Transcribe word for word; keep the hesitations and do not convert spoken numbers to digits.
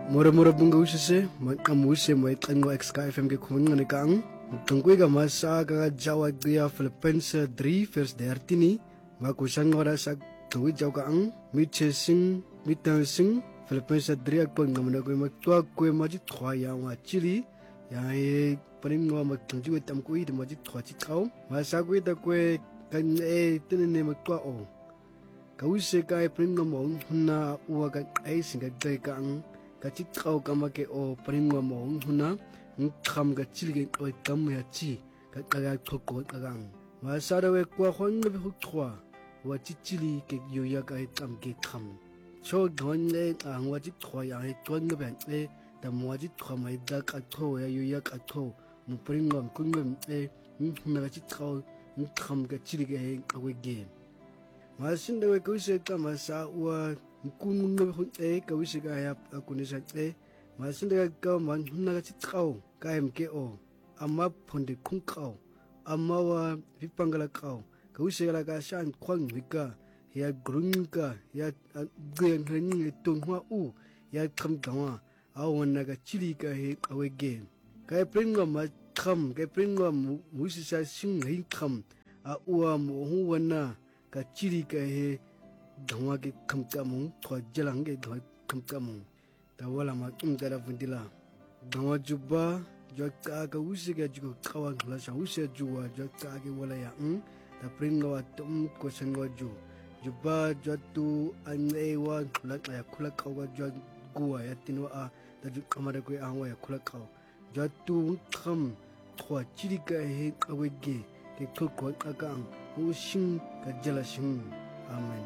Mora mora bunga usise, makamuse mo itango X K F M ke khunga ne kang. Tungkui ka masa ka jawa dia Philippines three verse thirteen nga kusang ora sa tungkui jaw kang mitche sing mitang sing Philippines three akpon ngamna ko matwa ko maji thwa ya wa chili ya e panim ngo matungji wetam ko i maji thwa chi kaw masa ko da ko kan e tinne matwa o kawise ka e panim ngo hunna uwa ka ai singa dai kang ka chi kaw ka ma ke o panim ngo hunna ngkham ga chilge ko tam ya chi ka ka thoko ka gang ma sa da we kwa khon be hu thwa wa chi chili ke yu ya ka tam ke kham cho don le ang wa chi thwa ya he ton be e da mo chi thwa mai da ka tho ya yu ya ka tho mu pring ngam kun ngam e na ga chi thaw ngkham ga chili ge ka we ge ma sin da we ko se ka ma sa wa kun ngam hu e ka wi se ga ya ku ni sa e 마신데가 까 만훈나같이 까오 까엠케오 아마 폰데 쿵까오 아마와 빗방가라 까오 그우시가라가 산 쾅니까 야 그룬까 야 그냥 그냥 동화 우야 컴동아 아원나가 치리가 해 까웨게 까이 프링가 마컴 까이 프링가 무시사 싱히 컴 아우아 모후원나 까 치리가 해 동화게 컴까몽 더절한게 더 컴까몽 wala ma tum tara fundila dawa juba jota ka usiga jugo kawan la sa usia juwa jota ke wala ya um ta pringa wa tum ko sangwa ju juba jotu ane wa la ya kula kawa jot gua ya tinwa a ta ju kamara ko an wa ya kula kaw jotu kham khwa chirika he awege ke ko ko akang u shin ka jala shin amen.